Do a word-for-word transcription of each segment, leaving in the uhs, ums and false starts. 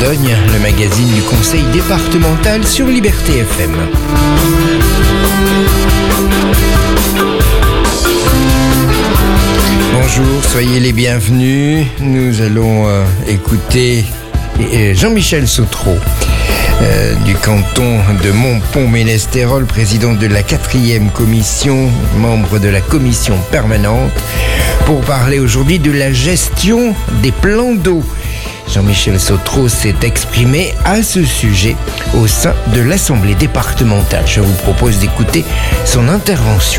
Dordogne, le magazine du conseil départemental sur Liberté F M. Bonjour, soyez les bienvenus. Nous allons euh, écouter euh, Jean-Michel Sautreau euh, du canton de Montpont-Ménestérol, président de la quatrième commission, membre de la commission permanente, pour parler aujourd'hui de la gestion des plans d'eau. Jean-Michel Sautreau s'est exprimé à ce sujet au sein de l'Assemblée départementale. Je vous propose d'écouter son intervention.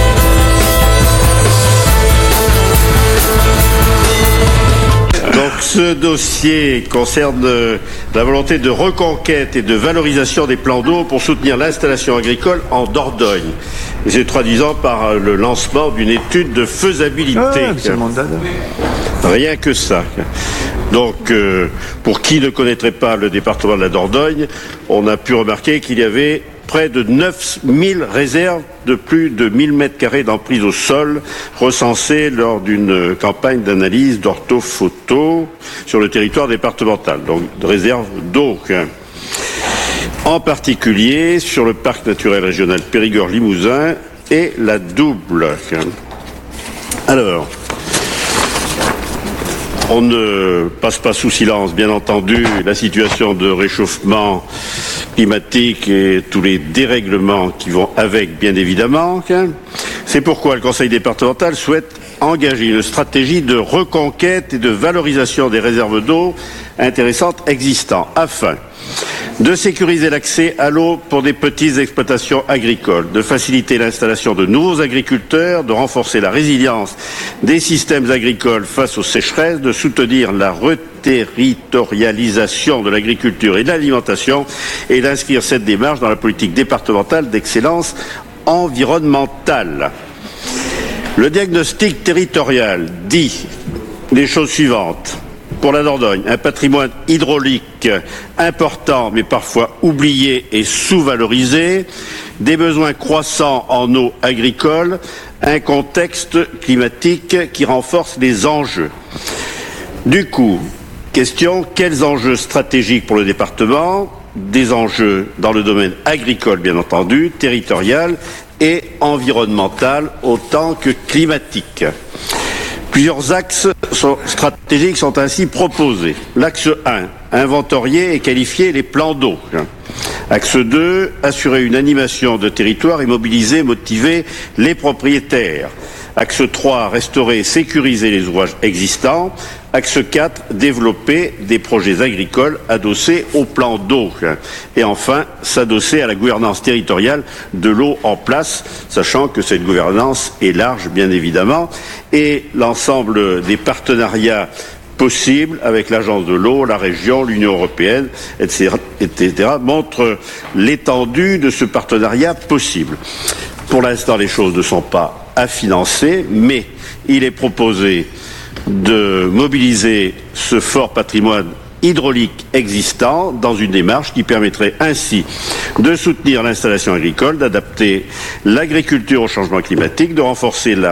Donc ce dossier concerne la volonté de reconquête et de valorisation des plans d'eau pour soutenir l'installation agricole en Dordogne. Et c'est traduisant par le lancement d'une étude de faisabilité. Ah, rien que ça. Donc, euh, pour qui ne connaîtrait pas le département de la Dordogne, on a pu remarquer qu'il y avait près de neuf mille réserves de plus de mille mètres carrés d'emprise au sol recensées lors d'une campagne d'analyse d'orthophoto sur le territoire départemental, donc de réserves d'eau. En particulier sur le parc naturel régional Périgord-Limousin et la Double. Alors, on ne passe pas sous silence, bien entendu, la situation de réchauffement climatique et tous les dérèglements qui vont avec, bien évidemment. C'est pourquoi le Conseil départemental souhaite engager une stratégie de reconquête et de valorisation des réserves d'eau intéressantes existantes, afin de sécuriser l'accès à l'eau pour des petites exploitations agricoles, de faciliter l'installation de nouveaux agriculteurs, de renforcer la résilience des systèmes agricoles face aux sécheresses, de soutenir la reterritorialisation de l'agriculture et de l'alimentation et d'inscrire cette démarche dans la politique départementale d'excellence environnementale. Le diagnostic territorial dit les choses suivantes. Pour la Dordogne, un patrimoine hydraulique important mais parfois oublié et sous-valorisé, des besoins croissants en eau agricole, un contexte climatique qui renforce les enjeux. Du coup, question, quels enjeux stratégiques pour le département? Des enjeux dans le domaine agricole bien entendu, territorial et environnemental autant que climatique. Plusieurs axes sont stratégiques sont ainsi proposés. L'axe un, inventorier et qualifier les plans d'eau. Axe deux, assurer une animation de territoire et mobiliser, motiver les propriétaires. Axe trois, restaurer et sécuriser les ouvrages existants. Axe quatre, développer des projets agricoles adossés au plan d'eau. Et enfin, s'adosser à la gouvernance territoriale de l'eau en place, sachant que cette gouvernance est large, bien évidemment, et l'ensemble des partenariats possibles avec l'Agence de l'eau, la région, l'Union européenne, et cetera, et cetera, montrent l'étendue de ce partenariat possible. Pour l'instant, les choses ne sont pas à financer, mais il est proposé de mobiliser ce fort patrimoine hydraulique existant dans une démarche qui permettrait ainsi de soutenir l'installation agricole, d'adapter l'agriculture au changement climatique, de renforcer la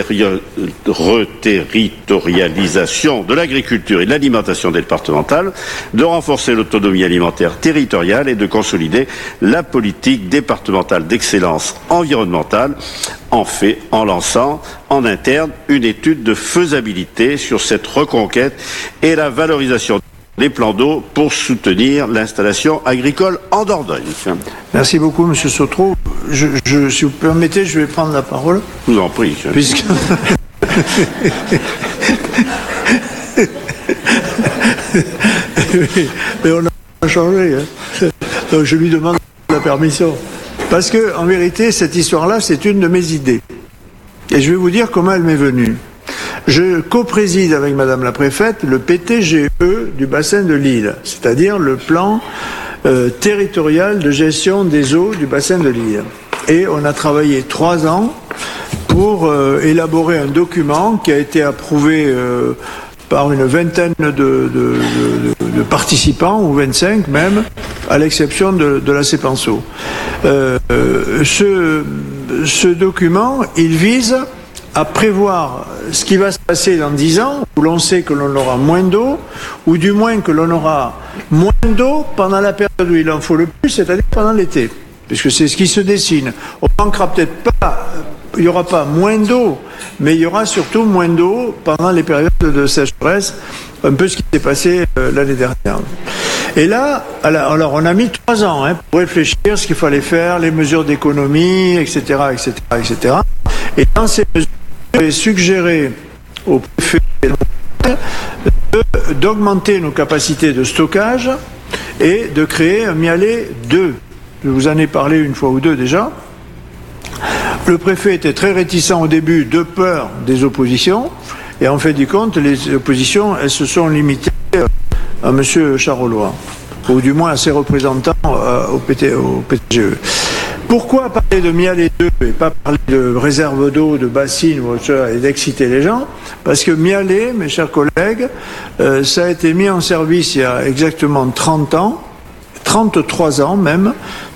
reterritorialisation de l'agriculture et de l'alimentation départementale, de renforcer l'autonomie alimentaire territoriale et de consolider la politique départementale d'excellence environnementale, en fait en lançant en interne une étude de faisabilité sur cette reconquête et la valorisation des plans d'eau pour soutenir l'installation agricole en Dordogne. Merci beaucoup, Monsieur Sautreau. Je, je, si vous permettez, je vais prendre la parole. Je vous en prie. Puisque... Mais on a changé. Hein. Donc je lui demande la permission. Parce que, en vérité, cette histoire-là, c'est une de mes idées. Et je vais vous dire comment elle m'est venue. Je co-préside avec Madame la Préfète le P T G E du bassin de l'Isle, c'est-à-dire le plan euh, territorial de gestion des eaux du bassin de l'Isle. Et on a travaillé trois ans pour euh, élaborer un document qui a été approuvé euh, par une vingtaine de, de, de, de participants, ou vingt-cinq même, à l'exception de, de la CEPANSO. Euh, ce, ce document, il vise à prévoir ce qui va se passer dans dix ans, où l'on sait que l'on aura moins d'eau, ou du moins que l'on aura moins d'eau pendant la période où il en faut le plus, c'est-à-dire pendant l'été, puisque c'est ce qui se dessine. On manquera peut-être pas, il n'y aura pas moins d'eau, mais il y aura surtout moins d'eau pendant les périodes de sécheresse, un peu ce qui s'est passé euh, l'année dernière. Et là, alors on a mis trois ans hein, pour réfléchir ce qu'il fallait faire, les mesures d'économie, et cetera, et cetera, et cetera. Et dans ces mesures, j'ai suggéré au préfet de, d'augmenter nos capacités de stockage et de créer un Mialet deux. Je vous en ai parlé une fois ou deux déjà. Le préfet était très réticent au début de peur des oppositions. Et en fait du compte, les oppositions, elles se sont limitées à M. Charolois, ou du moins à ses représentants euh, au, P T, au P T G E. Pourquoi parler de Mialet deux et pas parler de réserve d'eau, de bassines et d'exciter les gens? Parce que Mialet, mes chers collègues, euh, ça a été mis en service il y a exactement trente ans, trente-trois ans même,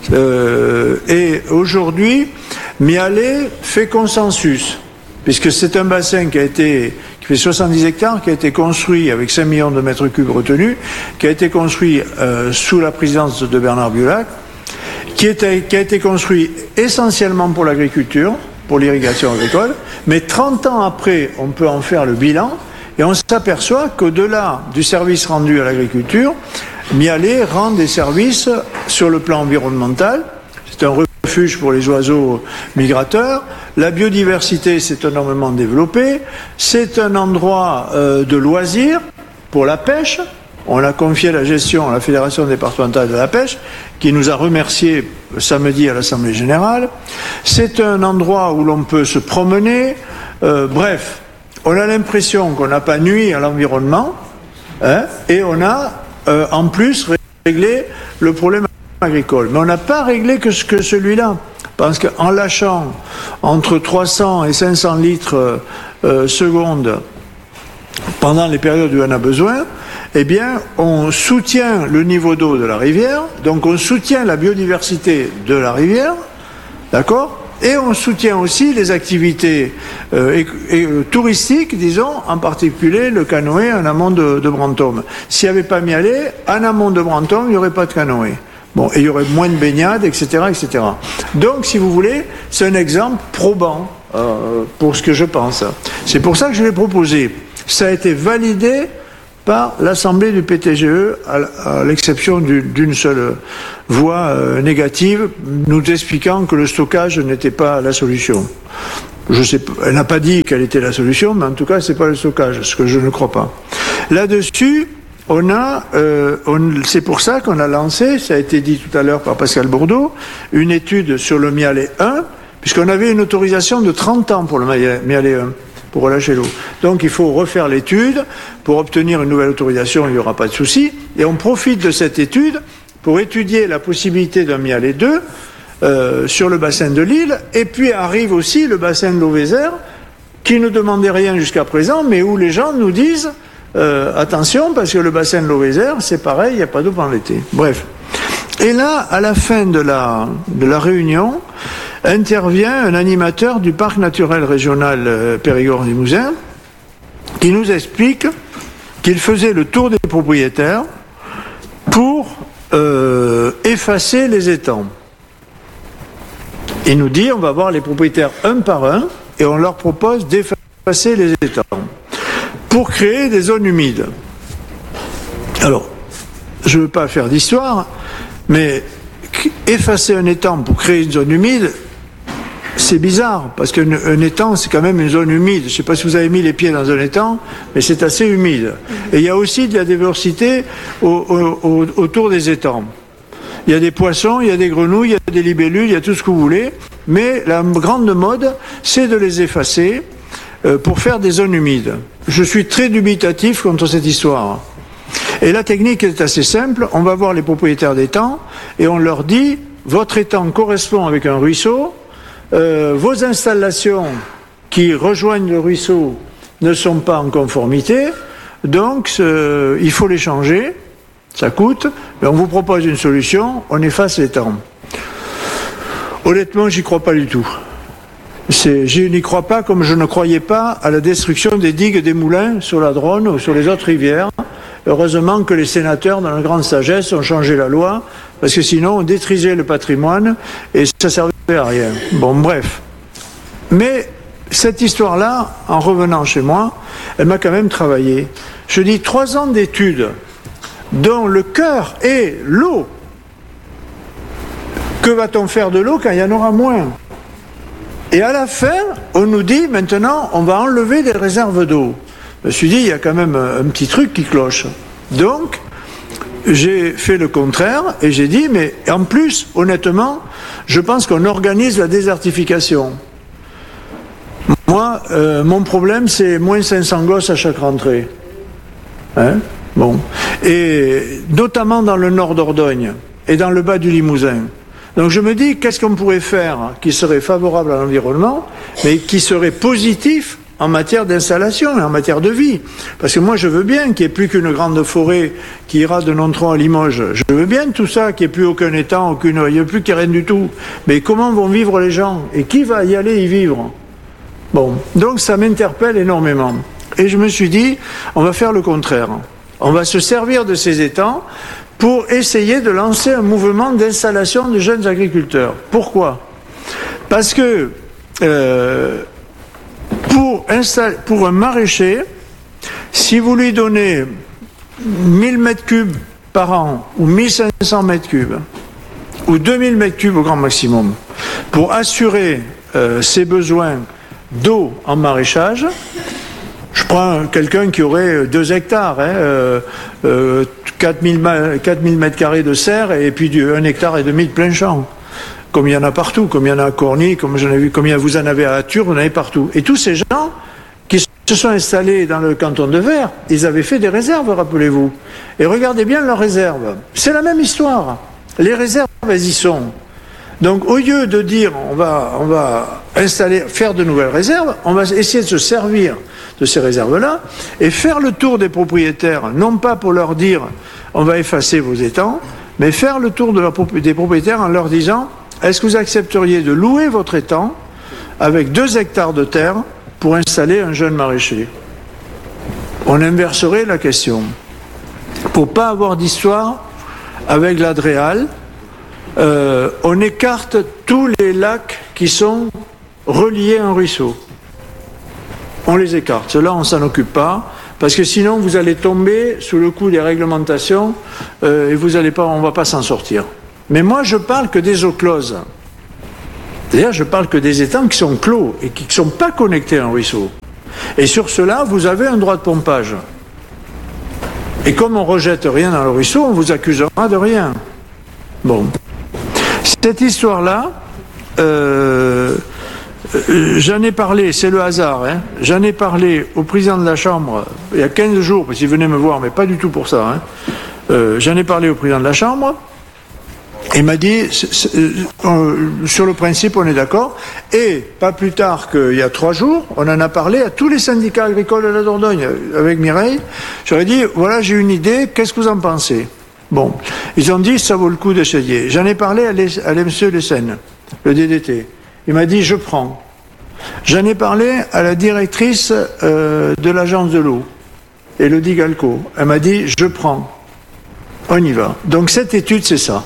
euh, et aujourd'hui, Mialet fait consensus, puisque c'est un bassin qui a été, qui fait soixante-dix hectares, qui a été construit avec cinq millions de mètres cubes retenus, qui a été construit euh, sous la présidence de Bernard Biolac, qui, était, qui a été construit essentiellement pour l'agriculture, pour l'irrigation agricole, mais trente ans après, on peut en faire le bilan, et on s'aperçoit qu'au-delà du service rendu à l'agriculture, Mialet rend des services sur le plan environnemental. C'est un refuge pour les oiseaux migrateurs. La biodiversité s'est énormément développée. C'est un endroit euh, de loisirs pour la pêche. On a confié la gestion à la Fédération départementale de la pêche, qui nous a remerciés samedi à l'Assemblée générale. C'est un endroit où l'on peut se promener. Euh, bref, on a l'impression qu'on n'a pas nui à l'environnement, hein, et on a euh, en plus réglé le problème agricole. Mais on n'a pas réglé que, ce, que celui-là. Parce qu'en lâchant entre trois cents et cinq cents litres euh, secondes pendant les périodes où on a besoin, eh bien, on soutient le niveau d'eau de la rivière, donc on soutient la biodiversité de la rivière, d'accord ? Et on soutient aussi les activités euh, et, et, euh, touristiques, disons, en particulier le canoë en amont de, de Brantôme. S'il n'y avait pas Mialet, en amont de Brantôme, il n'y aurait pas de canoë. Bon, et il y aurait moins de baignades, et cetera, et cetera. Donc, si vous voulez, c'est un exemple probant euh, pour ce que je pense. C'est pour ça que je l'ai proposé. Ça a été validé par l'Assemblée du P T G E, à l'exception d'une seule voix euh, négative, nous expliquant que le stockage n'était pas la solution. Je sais, elle n'a pas dit quelle était la solution, mais en tout cas, c'est pas le stockage, ce que je ne crois pas. Là-dessus, on a, euh, on, c'est pour ça qu'on a lancé, ça a été dit tout à l'heure par Pascal Bourdeau, une étude sur le Mialet un, puisqu'on avait une autorisation de trente ans pour le Mialet un. Pour relâcher l'eau. Donc il faut refaire l'étude. Pour obtenir une nouvelle autorisation, il n'y aura pas de souci. Et on profite de cette étude pour étudier la possibilité d'un Mialet deux euh, sur le bassin de l'île. Et puis arrive aussi le bassin de l'Auvézère, qui ne demandait rien jusqu'à présent, mais où les gens nous disent euh, attention, parce que le bassin de l'Auvézère, c'est pareil, il n'y a pas d'eau pendant l'été. Bref. Et là, à la fin de la, de la réunion, intervient un animateur du parc naturel régional euh, Périgord-Limousin qui nous explique qu'il faisait le tour des propriétaires pour euh, effacer les étangs. Il nous dit on va voir les propriétaires un par un et on leur propose d'effacer les étangs pour créer des zones humides. Alors, je ne veux pas faire d'histoire, mais effacer un étang pour créer une zone humide, c'est bizarre, parce qu'un étang, c'est quand même une zone humide. Je ne sais pas si vous avez mis les pieds dans un étang, mais c'est assez humide. Et il y a aussi de la diversité au, au, au, autour des étangs. Il y a des poissons, il y a des grenouilles, il y a des libellules, il y a tout ce que vous voulez. Mais la grande mode, c'est de les effacer euh, pour faire des zones humides. Je suis très dubitatif contre cette histoire. Et la technique est assez simple. On va voir les propriétaires d'étangs et on leur dit votre étang correspond avec un ruisseau. Euh, vos installations qui rejoignent le ruisseau ne sont pas en conformité, donc euh, il faut les changer, ça coûte, mais on vous propose une solution, on efface l'étang. Honnêtement, j'y crois pas du tout. C'est, je n'y crois pas comme je ne croyais pas à la destruction des digues des moulins sur la Dronne ou sur les autres rivières, Heureusement que les sénateurs, dans leur grande sagesse, ont changé la loi, parce que sinon on détruisait le patrimoine et ça ne servait à rien. Bon, bref. Mais cette histoire-là, en revenant chez moi, elle m'a quand même travaillé. Je dis trois ans d'études dont le cœur est l'eau. Que va-t-on faire de l'eau quand il y en aura moins ? Et à la fin, on nous dit maintenant, on va enlever des réserves d'eau. Je me suis dit, il y a quand même un petit truc qui cloche. Donc, j'ai fait le contraire et j'ai dit, mais en plus, honnêtement, je pense qu'on organise la désertification. Moi, euh, mon problème, c'est moins cinq cents gosses à chaque rentrée. Hein ? Bon. Et notamment dans le nord d'Ordogne et dans le bas du Limousin. Donc je me dis, qu'est-ce qu'on pourrait faire qui serait favorable à l'environnement, mais qui serait positif en matière d'installation et en matière de vie. Parce que moi, je veux bien qu'il n'y ait plus qu'une grande forêt qui ira de Nontron à Limoges. Je veux bien tout ça, qu'il n'y ait plus aucun étang, aucune, il n'y a plus qu'il n'y ait rien du tout. Mais comment vont vivre les gens ? Et qui va y aller y vivre ? Bon, donc ça m'interpelle énormément. Et je me suis dit, on va faire le contraire. On va se servir de ces étangs pour essayer de lancer un mouvement d'installation de jeunes agriculteurs. Pourquoi ? Parce que euh, pour, installer, pour un maraîcher, si vous lui donnez mille mètres cubes par an, ou mille cinq cents mètres cubes, ou deux mille mètres cubes au grand maximum, pour assurer euh, ses besoins d'eau en maraîchage, je prends quelqu'un qui aurait deux hectares, hein, euh, euh, quatre mille mètres carrés de serre et puis du, un hectare et demi de plein champ. Comme il y en a partout, comme il y en a à Corny, comme j'en ai vu, comme vous en avez à Atture, vous en avez partout. Et tous ces gens qui se sont installés dans le canton de Vair, ils avaient fait des réserves, rappelez-vous. Et regardez bien leurs réserves. C'est la même histoire. Les réserves, elles y sont. Donc, au lieu de dire on va, on va installer, faire de nouvelles réserves, on va essayer de se servir de ces réserves-là et faire le tour des propriétaires, non pas pour leur dire on va effacer vos étangs, mais faire le tour de leur, des propriétaires en leur disant est-ce que vous accepteriez de louer votre étang avec deux hectares de terre pour installer un jeune maraîcher ? On inverserait la question. Pour pas avoir d'histoire avec l'Adréal, Euh, on écarte tous les lacs qui sont reliés à un ruisseau. On les écarte. Cela, on ne s'en occupe pas, parce que sinon, vous allez tomber sous le coup des réglementations euh, et vous allez pas, on ne va pas s'en sortir. Mais moi, je parle que des eaux closes. C'est-à-dire, je parle que des étangs qui sont clos et qui ne sont pas connectés à un ruisseau. Et sur cela, vous avez un droit de pompage. Et comme on ne rejette rien dans le ruisseau, on vous accusera de rien. Bon. Cette histoire-là, euh, euh, j'en ai parlé, c'est le hasard, hein, j'en ai parlé au président de la Chambre il y a quinze jours, parce qu'il venait me voir, mais pas du tout pour ça. Hein. Euh, j'en ai parlé au président de la Chambre, il m'a dit, c'est, c'est, euh, sur le principe, on est d'accord, et pas plus tard qu'il y a trois jours, on en a parlé à tous les syndicats agricoles de la Dordogne, avec Mireille, j'aurais dit, voilà, j'ai une idée, qu'est-ce que vous en pensez ? Bon, ils ont dit ça vaut le coup d'essayer. J'en ai parlé à, les, à l'M C Les Seines, le D D T. Il m'a dit je prends. J'en ai parlé à la directrice euh, de l'agence de l'eau, Elodie Galco. Elle m'a dit je prends. On y va. Donc cette étude c'est ça.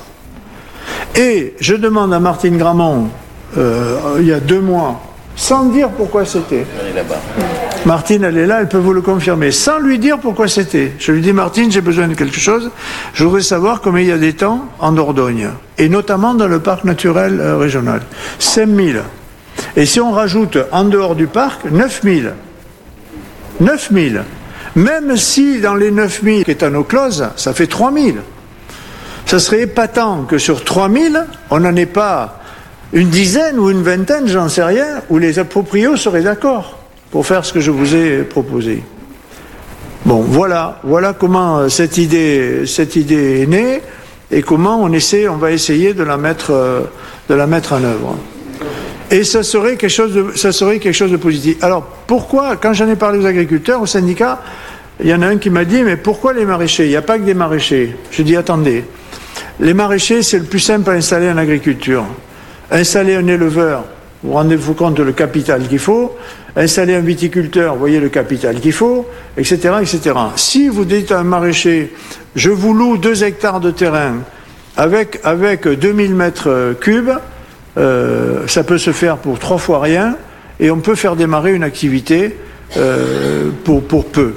Et je demande à Martine Gramont euh, il y a deux mois, sans dire pourquoi c'était. Elle est là-bas. Martine, elle est là, elle peut vous le confirmer, sans lui dire pourquoi c'était. Je lui dis, Martine, j'ai besoin de quelque chose. Je voudrais savoir combien il y a d'étangs en Dordogne, et notamment dans le parc naturel euh, régional. cinq mille. Et si on rajoute en dehors du parc, neuf mille. neuf mille. Même si dans les neuf mille qui est en eau close, ça fait trois mille. Ça serait épatant que sur trois mille, on n'en ait pas une dizaine ou une vingtaine, j'en sais rien, où les proprios seraient d'accord pour faire ce que je vous ai proposé. Bon, voilà, voilà comment cette idée, cette idée est née et comment on essaie, on va essayer de la mettre, de la mettre en œuvre. Et ça serait quelque chose de, ça serait quelque chose de positif. Alors, pourquoi, quand j'en ai parlé aux agriculteurs, aux syndicats, il y en a un qui m'a dit, mais pourquoi les maraîchers ? Il n'y a pas que des maraîchers. Je dis, attendez, les maraîchers, c'est le plus simple à installer en agriculture. Installer un éleveur, vous rendez-vous compte de le capital qu'il faut. installer un viticulteur, vous voyez le capital qu'il faut, et cetera, et cetera. Si vous dites à un maraîcher, je vous loue deux hectares de terrain avec, avec deux mille mètres cubes, euh, ça peut se faire pour trois fois rien, et on peut faire démarrer une activité euh, pour, pour peu.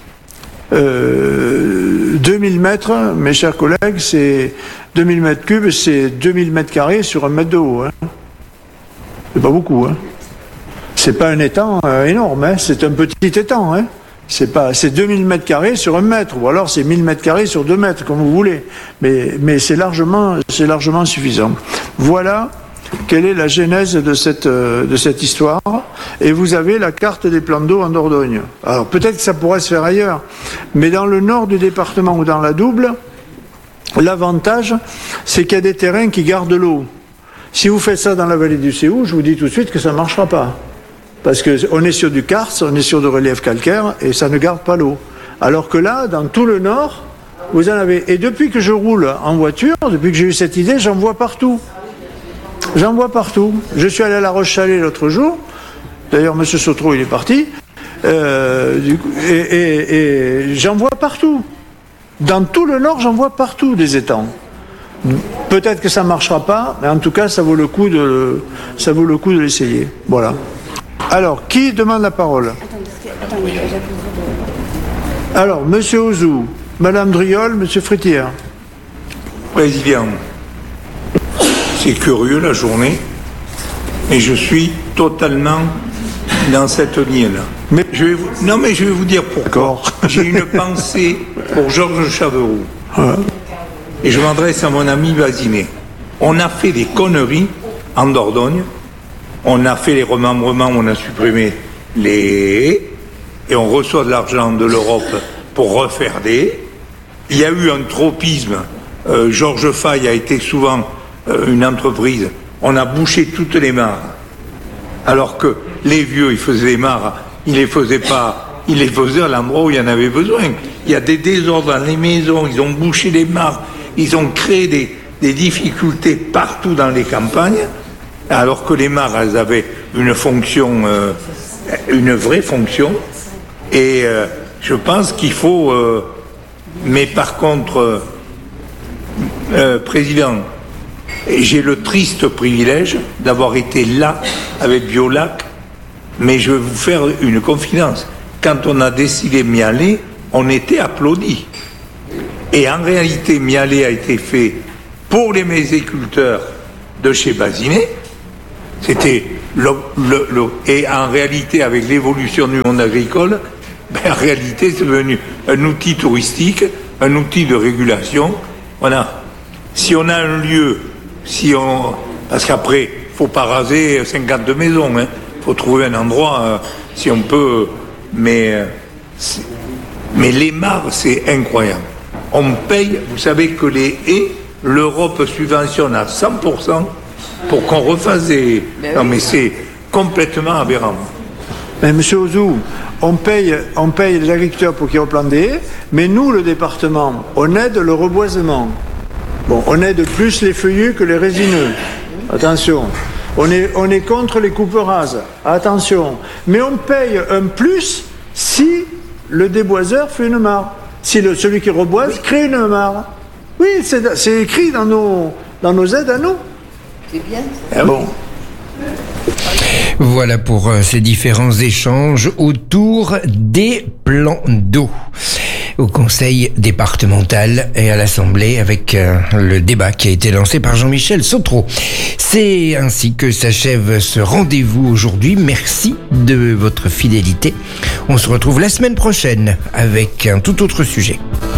Euh, deux mille mètres, mes chers collègues, c'est deux mille mètres cubes, c'est deux mille mètres carrés sur un mètre de haut. Hein. C'est pas beaucoup. Hein. C'est pas un étang euh, énorme, hein. C'est un petit étang. Hein. C'est pas, c'est deux mille mètres carrés sur un mètre, ou alors c'est mille mètres carrés sur deux mètres, comme vous voulez. Mais, mais c'est largement, c'est largement suffisant. Voilà quelle est la genèse de cette, euh, de cette histoire. Et vous avez la carte des plans d'eau en Dordogne. Alors peut-être que ça pourrait se faire ailleurs, mais dans le nord du département ou dans la Double, l'avantage, c'est qu'il y a des terrains qui gardent l'eau. Si vous faites ça dans la vallée du Séou, je vous dis tout de suite que ça ne marchera pas. Parce qu'on est sur du karst, on est sur de relief calcaire, et ça ne garde pas l'eau. Alors que là, dans tout le nord, vous en avez. Et depuis que je roule en voiture, depuis que j'ai eu cette idée, j'en vois partout. J'en vois partout. Je suis allé à La Roche-Chalais l'autre jour. D'ailleurs, M. Sautreau, il est parti. Euh, du coup, et et, et j'en vois partout. Dans tout le nord, j'en vois partout des étangs. Peut-être que ça ne marchera pas, mais en tout cas, ça vaut le coup de, ça vaut le coup de l'essayer. Voilà. Alors, qui demande la parole ? Alors, M. Ouzou, Mme Driol, M. Frétière. Président, c'est curieux la journée, mais je suis totalement dans cette ligne-là. Mais je vais vous... Non, mais je vais vous dire pourquoi. J'ai une pensée pour Georges Chaveroux. Ouais. Et je m'adresse à mon ami Bazinet. On a fait des conneries en Dordogne. On a fait les remembrements, on a supprimé les haies. Et on reçoit de l'argent de l'Europe pour refaire des haies. Il y a eu un tropisme. Euh, Georges Fay a été souvent euh, une entreprise. On a bouché toutes les mares. Alors que les vieux, ils faisaient les mares, ils les faisaient pas, ils les faisaient à l'endroit où il y en avait besoin. Il y a des désordres dans les maisons, ils ont bouché les mares, ils ont créé des, des difficultés partout dans les campagnes, alors que les mares, elles avaient une fonction, euh, une vraie fonction. Et euh, je pense qu'il faut... Euh, mais par contre, euh, euh, Président, j'ai le triste privilège d'avoir été là avec Biolac, mais je vais vous faire une confidence. Quand on a décidé de m'y aller, on était applaudis. Et en réalité, m'y aller a été fait pour les mésiculteurs de chez Bazinet. C'était le, le, le, et en réalité, avec l'évolution du monde agricole, ben, en réalité, c'est devenu un outil touristique, un outil de régulation. Voilà. Si on a un lieu, si on, parce qu'après, il ne faut pas raser cinquante maisons, il hein. faut trouver un endroit, euh, si on peut, mais, euh, mais les mares, c'est incroyable. On paye, vous savez que les haies, l'Europe subventionne à cent pour cent pour qu'on refasse des... Mais non, oui. Mais c'est complètement aberrant. Mais M. Ouzou, on paye, on paye les agriculteurs pour qu'ils replantent des haies, mais nous, le département, on aide le reboisement. Bon, on aide plus les feuillus que les résineux. Attention. On est, on est contre les coupes rases. Attention. Mais on paye un plus si le déboiseur fait une mare. Si le, celui qui reboise crée une mare. Oui, c'est, c'est écrit dans nos, dans nos aides à nous. C'est bien. Ah bon. Voilà pour euh, ces différents échanges autour des plans d'eau au Conseil départemental et à l'Assemblée avec euh, le débat qui a été lancé par Jean-Michel Sautreau. C'est ainsi que s'achève ce rendez-vous aujourd'hui. Merci de votre fidélité. On se retrouve la semaine prochaine avec un tout autre sujet.